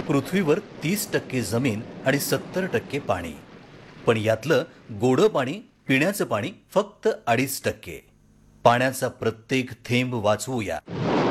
पृथ्वीवर 30% जमीन आणि 70% पाणी. पण यातलं गोडं पाणी, पिण्याचं पाणी फक्त 2.5%. पाण्याचा प्रत्येक थेंब वाचवूया.